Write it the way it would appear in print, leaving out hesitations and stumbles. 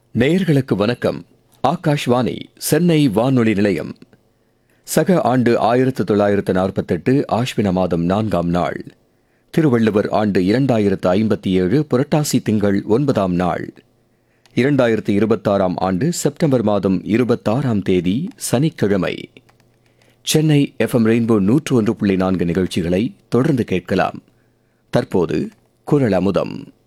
நேயர்களுக்கு வணக்கம். ஆகாஷ்வாணி சென்னை வானொலி நிலையம். சக ஆண்டு 1948 ஆஷ்வின மாதம் 4ஆம் நாள். திருவள்ளுவர் ஆண்டு 2057 புரட்டாசி திங்கள் 9ஆம் நாள். 2026ஆம் ஆண்டு செப்டம்பர் மாதம் 26ஆம் தேதி சனிக்கிழமை. சென்னை FM ரெயின்போ 101.4 நிகழ்ச்சிகளை தொடர்ந்து கேட்கலாம். தற்போது குரல் அமுதம்.